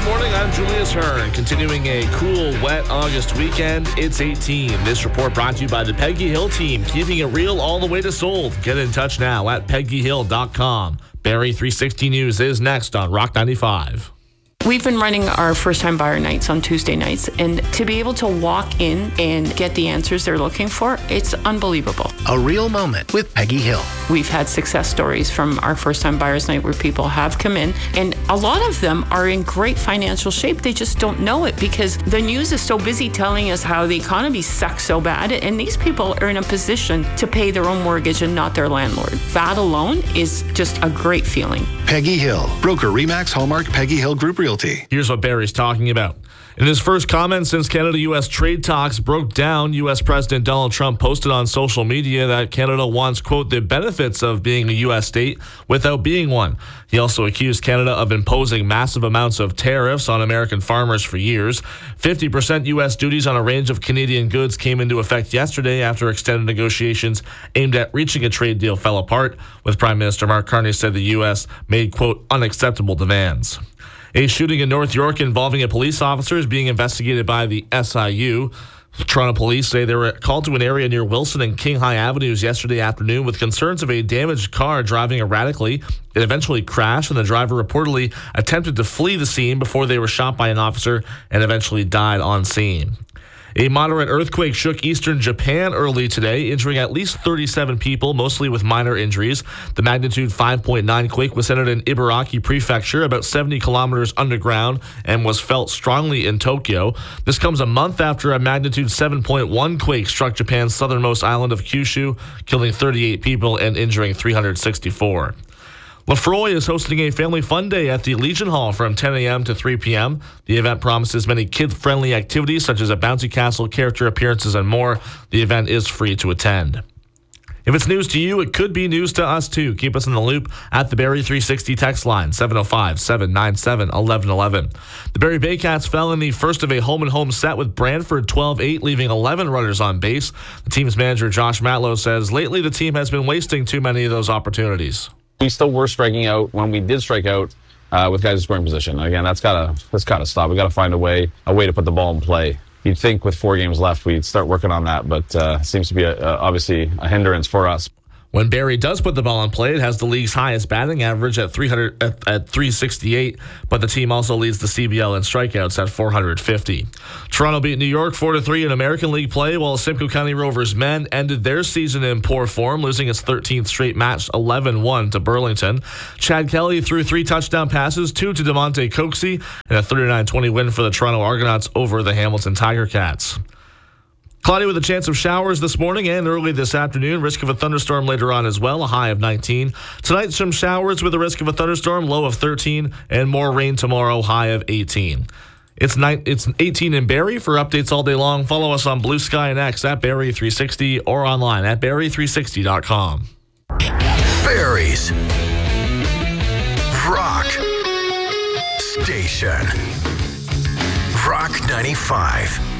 morning, I'm Julius Hearn. Continuing a cool, wet August weekend, it's 18. This report brought to you by the Peggy Hill team, keeping it real all the way to sold. Get in touch now at peggyhill.com. Barrie 360 News is next on Rock 95. We've been running our first-time buyer nights on Tuesday nights, and to be able to walk in and get the answers they're looking for, it's unbelievable. A real moment with Peggy Hill. We've had success stories from our first-time buyers night where people have come in, and a lot of them are in great financial shape. They just don't know it because the news is so busy telling us how the economy sucks so bad, and these people are in a position to pay their own mortgage and not their landlord. That alone is just a great feeling. Peggy Hill, broker Remax Hallmark Peggy Hill Group Realty. Here's what Barrie's talking about. In his first comment since Canada-U.S. trade talks broke down, U.S. President Donald Trump posted on social media that Canada wants, quote, the benefits of being a U.S. state without being one. He also accused Canada of imposing massive amounts of tariffs on American farmers for years. 50% U.S. duties on a range of Canadian goods came into effect yesterday after extended negotiations aimed at reaching a trade deal fell apart, with Prime Minister Mark Carney said the U.S. made, quote, unacceptable demands. A shooting in North York involving a police officer is being investigated by the SIU. Toronto police say they were called to an area near Wilson and King High Avenues yesterday afternoon with concerns of a damaged car driving erratically. It eventually crashed, and the driver reportedly attempted to flee the scene before they were shot by an officer and eventually died on scene. A moderate earthquake shook eastern Japan early today, injuring at least 37 people, mostly with minor injuries. The magnitude 5.9 quake was centered in Ibaraki Prefecture, about 70 kilometers underground, and was felt strongly in Tokyo. This comes a month after a magnitude 7.1 quake struck Japan's southernmost island of Kyushu, killing 38 people and injuring 364. Lefroy is hosting a family fun day at the Legion Hall from 10 a.m. to 3 p.m. The event promises many kid-friendly activities such as a bouncy castle, character appearances, and more. The event is free to attend. If it's news to you, it could be news to us too. Keep us in the loop at the Barrie 360 text line, 705-797-1111. The Barrie Baycats fell in the first of a home-and-home set with Brantford 12-8, leaving 11 runners on base. The team's manager, Josh Matlow, says lately the team has been wasting too many of those opportunities. We still were striking out when we did strike out with guys in scoring position. Again, that's gotta stop. We gotta find a way to put the ball in play. You'd think with 4 games left we'd start working on that, but seems to be obviously a hindrance for us. When Barrie does put the ball in play, it has the league's highest batting average at 368, but the team also leads the CBL in strikeouts at 450. Toronto beat New York 4-3 in American League play, while Simcoe County Rovers men ended their season in poor form, losing its 13th straight match 11-1 to Burlington. Chad Kelly threw 3 touchdown passes, 2 to DeMonte Coxey, and a 39-20 win for the Toronto Argonauts over the Hamilton Tiger Cats. Cloudy with a chance of showers this morning and early this afternoon. Risk of a thunderstorm later on as well, a high of 19. Tonight, some showers with a risk of a thunderstorm, low of 13, and more rain tomorrow, high of 18. It's 18 in Barrie. For updates all day long, follow us on Blue Sky and X at Barrie 360 or online at Barrie360.com. Barrie's Rock Station. Rock 95.